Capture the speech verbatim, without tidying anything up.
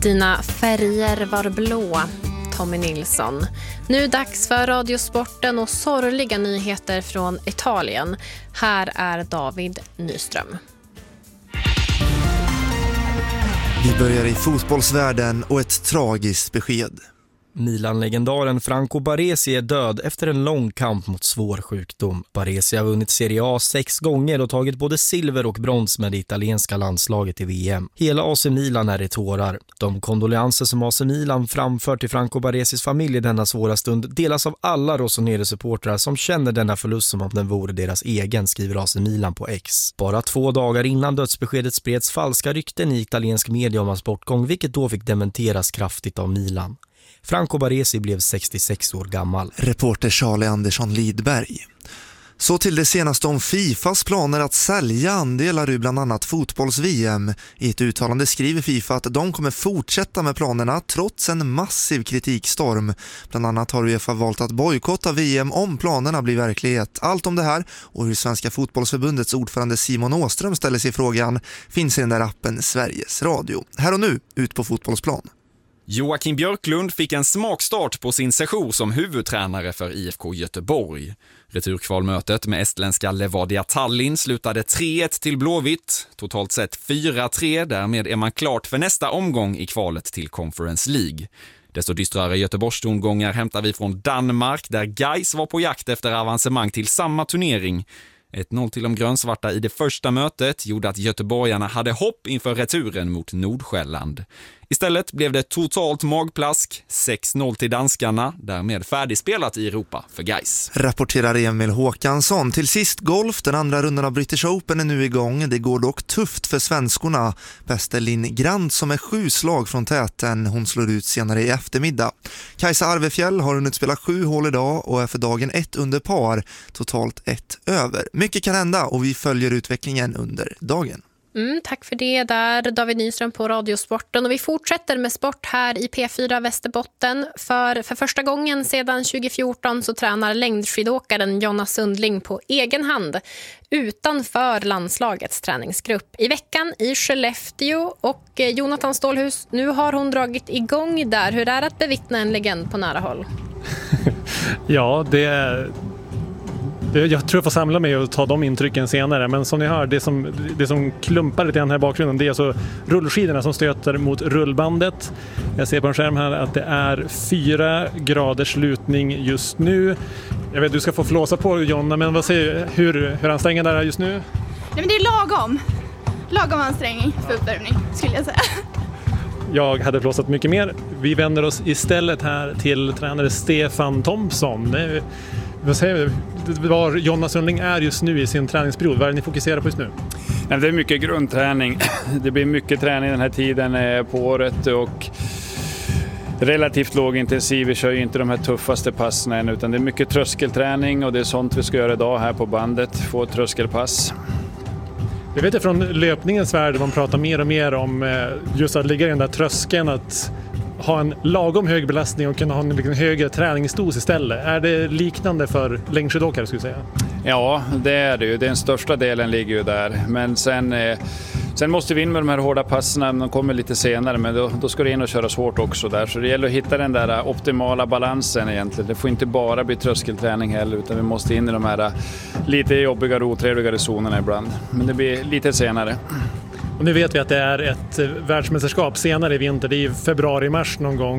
Dina färger var blå, Tommy Nilsson. Nu dags för Radiosporten och sorgliga nyheter från Italien. Här är David Nyström. Vi börjar i fotbollsvärlden och ett tragiskt besked. Milan-legendaren Franco Baresi är död efter en lång kamp mot svår sjukdom. Baresi har vunnit Serie A sex gånger och tagit både silver och brons med det italienska landslaget i V M. Hela A C Milan är i tårar. De kondolenser som A C Milan framför till Franco Baresis familj i denna svåra stund delas av alla Rossoneri-supportrar som känner denna förlust som om den vore deras egen, skriver A C Milan på X. Bara två dagar innan dödsbeskedet spreds falska rykten i italiensk media om hans bortgång, vilket då fick dementeras kraftigt av Milan. Franco Baresi blev sextiosex år gammal. Reporter Charlie Andersson Lidberg. Så till det senaste om Fifas planer att sälja andelar ur bland annat fotbolls-V M. I ett uttalande skriver FIFA att de kommer fortsätta med planerna trots en massiv kritikstorm. Bland annat har UEFA valt att bojkotta V M om planerna blir verklighet. Allt om det här och hur Svenska fotbollsförbundets ordförande Simon Åström ställer sig frågan finns i den där appen Sveriges Radio. Här och nu, ut på fotbollsplan. Joakim Björklund fick en smakstart på sin session som huvudtränare för I F K Göteborg. Returkvalmötet med estländska Levadia Tallinn slutade tre ett till Blåvitt. Totalt sett fyra tre, därmed är man klart för nästa omgång i kvalet till Conference League. Desto dystrare Göteborgstongångar hämtar vi från Danmark där Gais var på jakt efter avancemang till samma turnering. ett noll till de grönsvarta i det första mötet gjorde att göteborgarna hade hopp inför returen mot Nordsjälland. Istället blev det totalt magplask, sex noll till danskarna, därmed färdigspelat i Europa för Gais. Rapporterar Emil Håkansson. Till sist golf, den andra rundan av British Open är nu igång. Det går dock tufft för svenskorna. Bäste Linn Grant som är sju slag från täten. Hon slår ut senare i eftermiddag. Kajsa Arvefjäll har hunnit spela sju hål idag och är för dagen ett under par. Totalt ett över. Mycket kan hända och vi följer utvecklingen under dagen. Mm, tack för det där, David Nyström på Radiosporten. Och vi fortsätter med sport här i P fyra Västerbotten. För, för första gången sedan tjugo fjorton så tränar längdskidåkaren Jonna Sundling på egen hand utanför landslagets träningsgrupp i veckan i Skellefteå. Och Jonathan Stålhus, nu har hon dragit igång där. Hur är det att bevittna en legend på nära håll? Ja, det är... Jag tror jag får samla mig och ta de intrycken senare. Men som ni hör, det som, det som klumpar lite i den här bakgrunden, det är alltså rullskidorna som stöter mot rullbandet. Jag ser på en skärm här att det är fyra graders lutning just nu. Jag vet, du ska få flåsa på, Jonna, men vad säger du? Hur, hur ansträngande är det just nu? Nej, men det är lagom. Lagom ansträngning för uppvärmning, skulle jag säga. Jag hade flåsat mycket mer. Vi vänder oss istället här till tränare Stefan Thomsson. Vad säger vi? Var Jonna Sundling är just nu i sin träningsperiod. Vad är det ni fokuserar på just nu? Nej, det är mycket grundträning. Det blir mycket träning den här tiden på året och relativt lågintensiv. Vi kör ju inte de här tuffaste passen än, utan det är mycket tröskelträning och det är sånt vi ska göra idag här på bandet. Få ett tröskelpass. Vi vet ju från löpningens värld, man pratar mer och mer om just att ligga i den där tröskeln, att ha en lagom hög belastning och kunna ha en liksom högre träningsdos istället. Är det liknande för längdskidåkare, skulle jag säga? Ja, det är det ju. Den största delen ligger ju där. Men sen, eh, sen måste vi in med de här hårda passerna. De kommer lite senare, men då, då ska det in och köras hårt också där. Så det gäller att hitta den där optimala balansen egentligen. Det får inte bara bli tröskelträning heller, utan vi måste in i de här lite jobbigare och otrevligare zonerna ibland. Men det blir lite senare. Och nu vet vi att det är ett världsmästerskap senare i vinter. Det är i februari-mars någon gång.